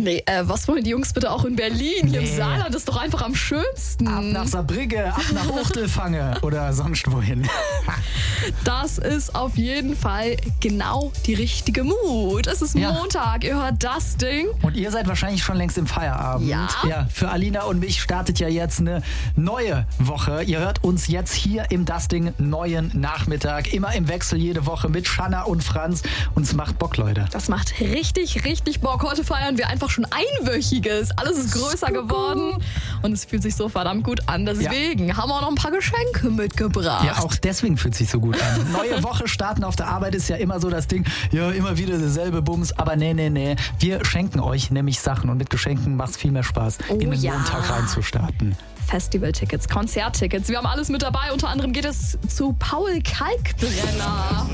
Nee, was wollen die Jungs bitte auch in Berlin? Hier im Saarland ist doch einfach am schönsten. Ab nach Saarbrücke, ab nach Uchtelfange oder sonst wohin. Das ist auf jeden Fall genau die richtige Mut. Es ist Montag, ihr hört das Ding. Und ihr seid wahrscheinlich schon längst im Feierabend. Ja. Für Alina und mich startet ja jetzt eine neue Woche. Ihr hört uns jetzt hier im Das Ding neuen Nachmittag. Immer im Wechsel jede Woche mit Shanna und Franz. Und es macht Bock, Leute. Das macht richtig, richtig Bock. Heute feiern wir einfach schon einwöchiges. Alles ist größer geworden und es fühlt sich so verdammt gut an. Deswegen haben wir auch noch ein paar Geschenke mitgebracht. Ja, auch deswegen fühlt sich so gut an. Neue Woche starten auf der Arbeit ist ja immer so das Ding, ja, immer wieder derselbe Bums. Aber nee. Wir schenken euch nämlich Sachen und mit Geschenken macht es viel mehr Spaß, in den Montag reinzustarten. Festivaltickets, Konzerttickets, wir haben alles mit dabei. Unter anderem geht es zu Paul Kalkbrenner.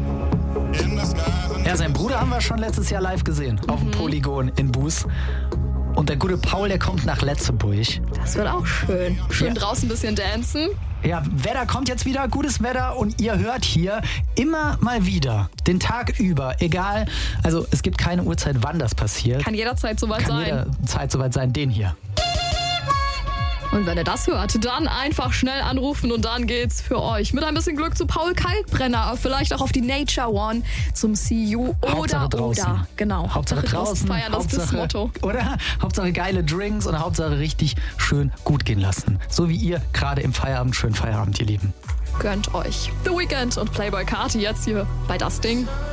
Ja, seinen Bruder haben wir schon letztes Jahr live gesehen, auf dem Polygon in Buß. Und der gute Paul, der kommt nach Letzeburg. Das wird auch schön. Schön draußen ein bisschen dancen. Ja, Wetter kommt jetzt wieder, gutes Wetter und ihr hört hier immer mal wieder, den Tag über, egal, also es gibt keine Uhrzeit, wann das passiert. Kann jederzeit soweit sein. Kann jederzeit soweit sein, den hier. Und wenn ihr das hört, dann einfach schnell anrufen und dann geht's für euch mit ein bisschen Glück zu Paul Kalkbrenner, vielleicht auch auf die Nature One zum See You Hauptsache draußen. Oder. Genau, Hauptsache draußen feiern, das ist das Motto. Oder? Hauptsache geile Drinks und Hauptsache richtig schön gut gehen lassen. So wie ihr gerade im Feierabend. Schönen Feierabend, ihr Lieben. Gönnt euch. The Weeknd und Playboy Carti jetzt hier bei Das Ding.